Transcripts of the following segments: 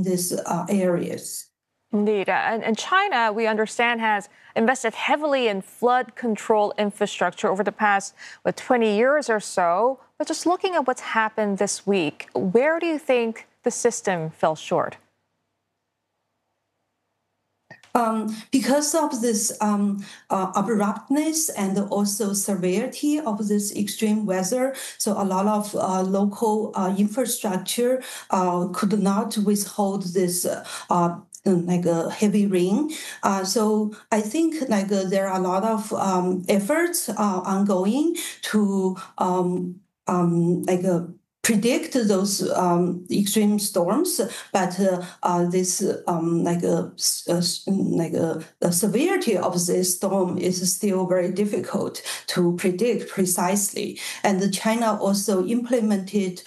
these areas. Indeed. And China, we understand, has invested heavily in flood control infrastructure over the past 20 years or so. But just looking at what's happened this week, where do you think the system fell short? Because of this abruptness and also severity of this extreme weather, so a lot of local infrastructure could not withhold this like a heavy rain. So I think there are a lot of efforts ongoing to predict those extreme storms, but this the severity of this storm is still very difficult to predict precisely. And China also implemented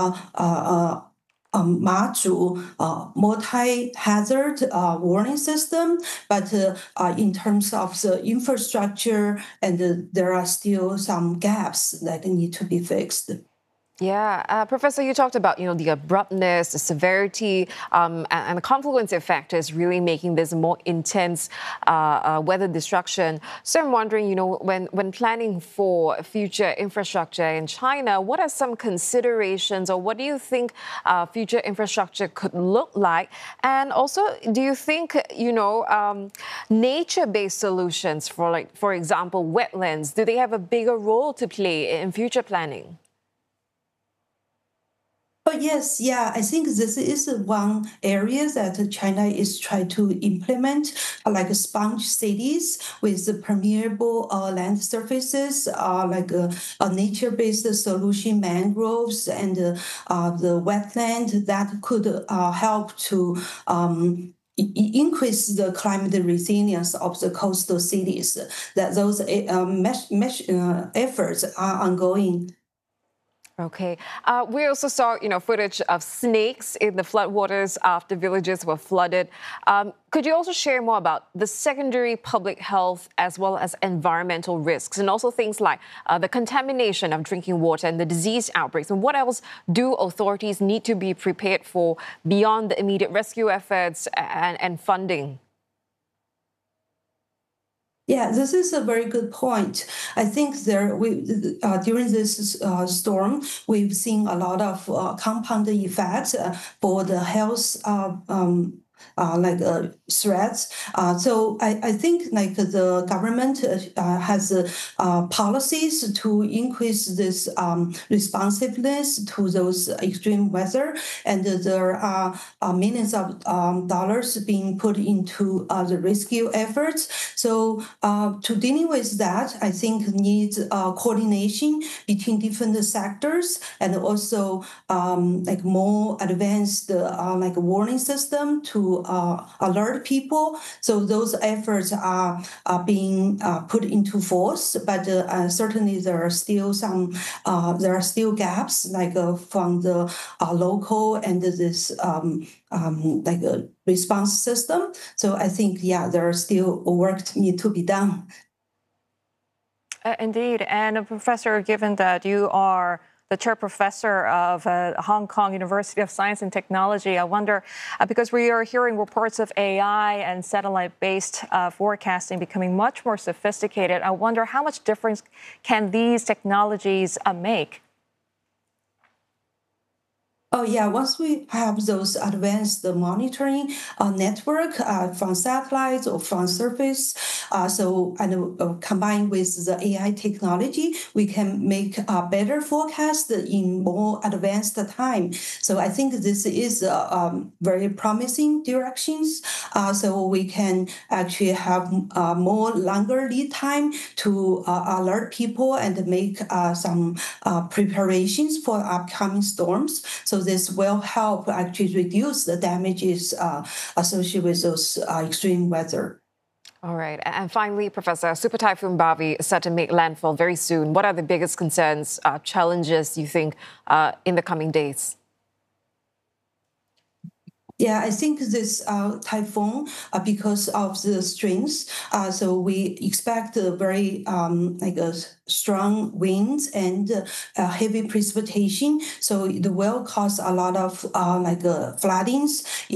MAZHU multi-hazard warning system, but in terms of the infrastructure, and there are still some gaps that need to be fixed. Yeah, Professor, you talked about, the abruptness, the severity, and the confluence of factors really making this more intense weather destruction. So I'm wondering, when planning for future infrastructure in China, what are some considerations, or what do you think future infrastructure could look like? And also, do you think, nature-based solutions for example, wetlands, do they have a bigger role to play in future planning? Oh, yes, yeah. I think this is one area that China is trying to implement, like sponge cities with permeable land surfaces, like a nature-based solution, mangroves, and the wetland that could help to increase the climate resilience of the coastal cities. That those efforts are ongoing. Okay. We also saw, footage of snakes in the floodwaters after villages were flooded. Could you also share more about the secondary public health as well as environmental risks, and also things like the contamination of drinking water and the disease outbreaks? And what else do authorities need to be prepared for beyond the immediate rescue efforts and funding? Yeah, this is a very good point. I think during this storm, we've seen a lot of compound effects for the health threats. So I think the government has policies to increase this responsiveness to those extreme weather, and there are millions of dollars being put into the rescue efforts. So to dealing with that, I think needs coordination between different sectors, and also more advanced warning system to alert people. So those efforts are being put into force, but certainly there are still gaps from the local and this response system. So I think there are still work need to be done. Indeed. And Professor, given that you are the chair professor of Hong Kong University of Science and Technology, I wonder, because we are hearing reports of AI and satellite-based forecasting becoming much more sophisticated, I wonder how much difference can these technologies make? Oh, yeah. Once we have those advanced monitoring network from satellites or from surface, combined with the AI technology, we can make a better forecast in more advanced time. So I think this is very promising directions. So we can actually have more longer lead time to alert people and make some preparations for upcoming storms. So this will help actually reduce the damages associated with those extreme weather. All right. And finally, Professor, Super Typhoon Bavi is set to make landfall very soon. What are the biggest concerns, challenges you think in the coming days? Yeah, I think this typhoon, because of the strength, so we expect a very strong winds and heavy precipitation. So it will cause a lot of floodings